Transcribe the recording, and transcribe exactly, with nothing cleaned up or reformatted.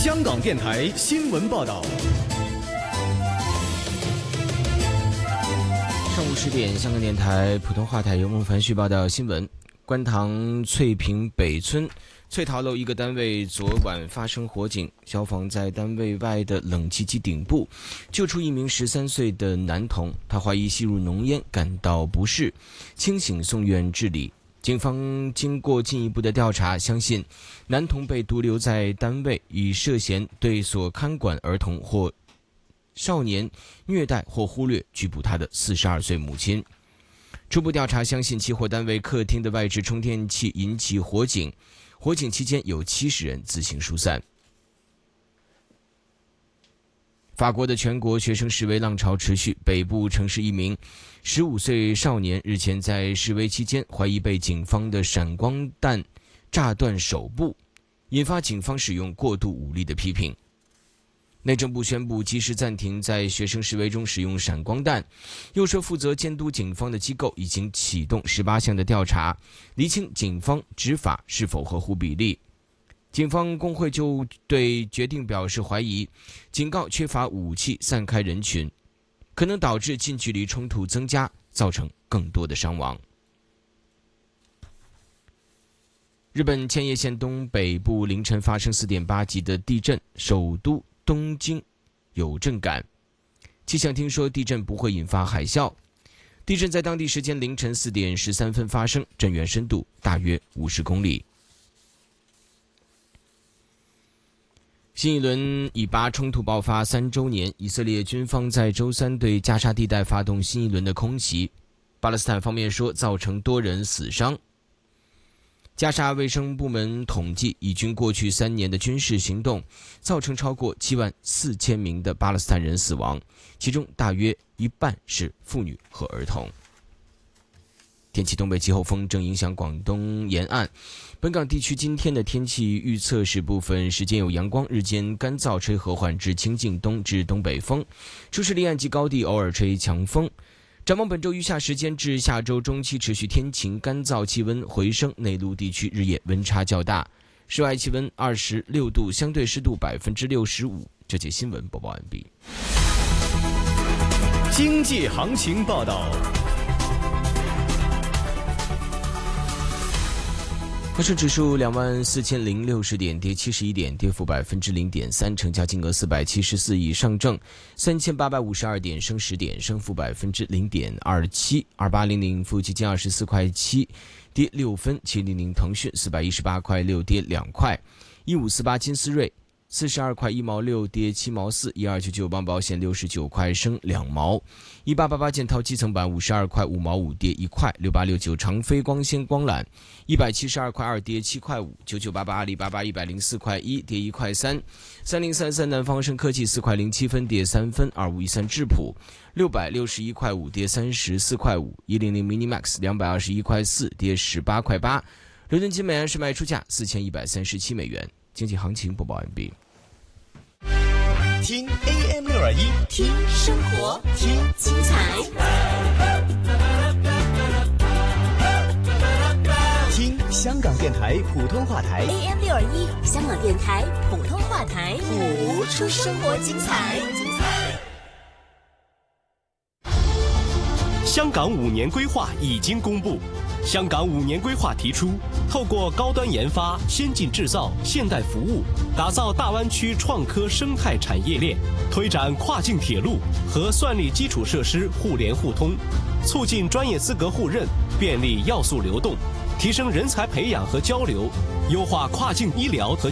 香港电台新闻报道。 上午十点，香港电台普通话台由孟凡旭报道新闻。观塘翠屏北村翠桃楼一个单位昨晚发生火警，消防在单位外的冷气机顶部救出一名十三岁的男童，他怀疑吸入浓烟，感到不适，清醒送院治理。警方经过进一步的调查，相信男童被独留在单位，以涉嫌对所看管儿童或少年虐待或忽略拘捕他的四十二岁母亲。初步调查相信起火单位客厅的外置充电器引起火警，火警期间有七十人自行疏散。法国的全国学生示威浪潮持续，北部城市一名十五岁少年日前在示威期间怀疑被警方的闪光弹炸断手部，引发警方使用过度武力的批评。内政部宣布及时暂停在学生示威中使用闪光弹，又说负责监督警方的机构已经启动十八项的调查，厘清警方执法是否合乎比例。警方工会就对决定表示怀疑，警告缺乏武器散开人群，可能导致近距离冲突增加，造成更多的伤亡。日本千叶县东北部凌晨发生 四点八 级的地震，首都东京有震感，气象厅说地震不会引发海啸。地震在当地时间凌晨四点十三分发生，震源深度大约五十公里。新一轮以巴冲突爆发三周年，以色列军方在周三对加沙地带发动新一轮的空袭，巴勒斯坦方面说造成多人死伤。加沙卫生部门统计，以军过去三年的军事行动造成超过七万四千名的巴勒斯坦人死亡，其中大约一半是妇女和儿童。天气，东北季候风正影响广东沿岸，本港地区今天的天气预测是部分时间有阳光，日间干燥，吹和缓至清劲东至东北风，初时离岸及高地偶尔吹强风。展望本周余下时间至下周中期持续天晴干燥，气温回升，内陆地区日夜温差较大，室外气温二十六度，相对湿度百分之六十五。这节新闻播报完毕。 经济行情报道。 恒生指数两万四千零六十点，跌七十一点，跌幅百分之零点三，成交金额四百七十四亿，上证三千八百五十二点，升十点，升幅百分之零点二七。二八零零富基金二十四块七，跌六分。七零零腾讯四百一十八块六，跌两块。一五四八金斯瑞四十二块一毛六，跌七毛四。一二九九邦保险六十九块，升两毛。一八八八建滔基层板五十二块五毛五，跌一块。六八六九长飞光纤光缆一百七十二块二，跌七块五。九九八八阿里巴巴一百零四块一，跌一块三。三零三三南方生科技四块零七分，跌三分。二五一三智普六百六十一块五，跌三十四块五。一零零 Minimax 两百二十一块四，跌十八块八。伦敦金每安士卖出价四千一百三十七美元。经济行情播报完毕。 听 A M 六二一， 听生活，听精彩， 听香港电台普通话台 A M 六二一，香港电台普通话台，谱出生活精彩。 香港五年规划已经公布。香港五年规划提出，透过高端研发、先进制造、现代服务，打造大湾区创科生态产业链，推展跨境铁路和算力基础设施互联互通，促进专业资格互认，便利要素流动，提升人才培养和交流，优化跨境医疗和